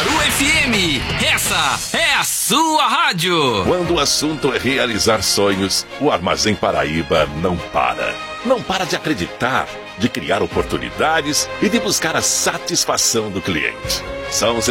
Caruaru FM, essa é a sua rádio. Quando o assunto é realizar sonhos, o Armazém Paraíba não para. Não para de acreditar, de criar oportunidades e de buscar a satisfação do cliente. São os